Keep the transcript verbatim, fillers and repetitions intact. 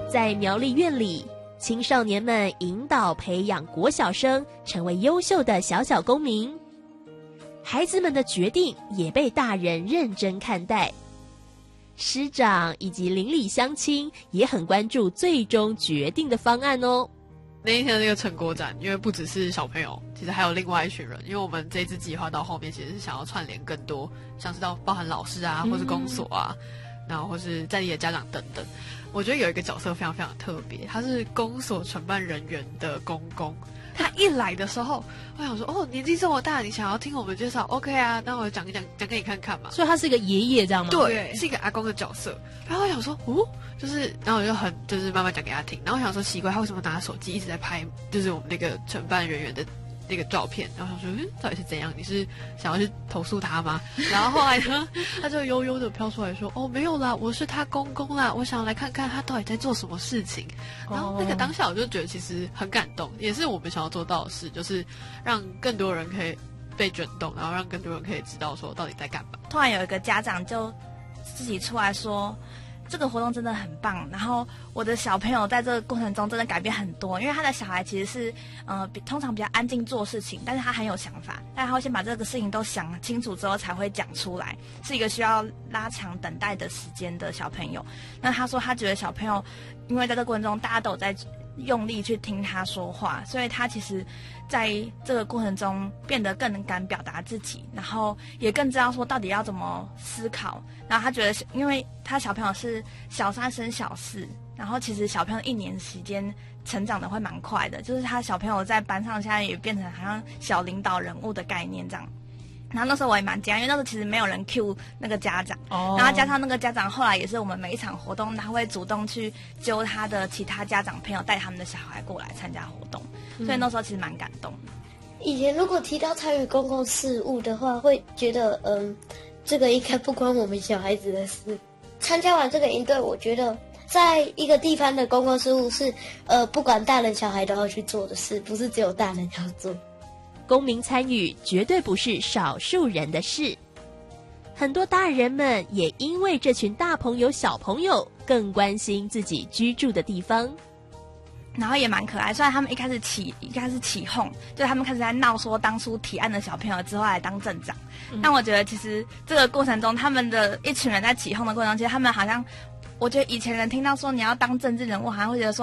在苗栗院里，青少年们引导培养国小生成为优秀的小小公民，孩子们的决定也被大人认真看待。师长以及邻里乡亲也很关注最终决定的方案哦。 那一天的那个成果展，因为不只是小朋友，其实还有另外一群人。因为我们这一次计划到后面，其实是想要串联更多，像是到包含老师啊，或是公所啊，嗯、然后或是在地的家长等等。我觉得有一个角色非常非常特别，他是公所承办人员的公公。他一来的时候，我想说，哦，年纪这么大，你想要听我们介绍 ，OK 啊，那我讲一讲，讲给你看看嘛。 所以他是一个爷爷这样吗？ 对，是一个阿公的角色。然后我想说，哦，就是，然后我就很就是慢慢讲给他听。然后我想说，奇怪，他为什么拿手机一直在拍，就是我们那个承办人员的那个照片？然后想说，嗯，到底是怎样？你是想要去投诉他吗？然后后来呢，他就悠悠的飘出来说，哦，没有啦，我是他公公啦，我想来看看他到底在做什么事情。然后那个当下我就觉得其实很感动，也是我们想要做到的事，就是让更多人可以被卷动，然后让更多人可以知道说到底在干嘛。 突然有一个家长就自己出来说，这个活动真的很棒，然后我的小朋友在这个过程中真的改变很多，因为他的小孩其实是呃比通常比较安静做事情，但是他很有想法，但他会先把这个事情都想清楚之后才会讲出来，是一个需要拉长等待的时间的小朋友。那他说他觉得小朋友因为在这个过程中大家都有在用力去听他说话，所以他其实在这个过程中变得更敢表达自己，然后也更知道说到底要怎么思考。然后他觉得因为他小朋友是小三升小四，然后其实小朋友一年时间成长的会蛮快的，就是他小朋友在班上现在也变成好像小领导人物的概念这样。然后那时候我也蛮惊讶，因为那时候其实没有人 cue 那个家长，哦、然后加上那个家长后来也是我们每一场活动，他会主动去揪他的其他家长朋友带他们的小孩过来参加活动，嗯、所以那时候其实蛮感动的。 以前如果提到参与公共事务的话，会觉得嗯，这个应该不关我们小孩子的事。参加完这个营队，我觉得在一个地方的公共事务是呃，不管大人小孩都要去做的事，不是只有大人要做。 公民参与绝对不是少数人的事，很多大人们也因为这群大朋友小朋友更关心自己居住的地方， 然后也蛮可爱。虽然他们一开始起一开始起哄，就他们开始在闹说当初提案的小朋友之后来当镇长，嗯、但我觉得其实这个过程中，他们的一群人在起哄的过程中，其实他们好像，我觉得以前人听到说你要当政治人物，好像会觉得说